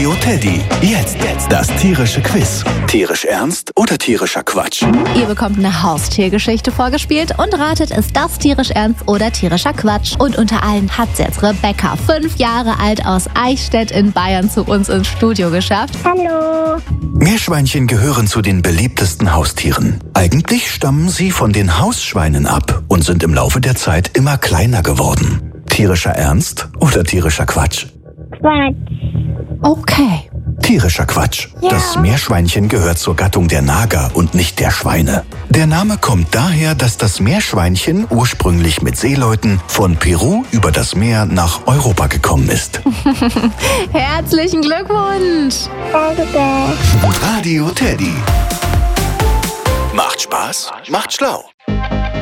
Radio Teddy. Jetzt das tierische Quiz. Tierisch ernst oder tierischer Quatsch? Ihr bekommt eine Haustiergeschichte vorgespielt und ratet, ist das tierisch ernst oder tierischer Quatsch. Und unter allen hat es jetzt Rebecca, 5 Jahre alt, aus Eichstätt in Bayern zu uns ins Studio geschafft. Hallo. Meerschweinchen gehören zu den beliebtesten Haustieren. Eigentlich stammen sie von den Hausschweinen ab und sind im Laufe der Zeit immer kleiner geworden. Tierischer Ernst oder tierischer Quatsch? Quatsch. Okay. Tierischer Quatsch. Ja. Das Meerschweinchen gehört zur Gattung der Nager und nicht der Schweine. Der Name kommt daher, dass das Meerschweinchen ursprünglich mit Seeleuten von Peru über das Meer nach Europa gekommen ist. Herzlichen Glückwunsch! Danke. Radio Teddy. Macht Spaß, macht schlau.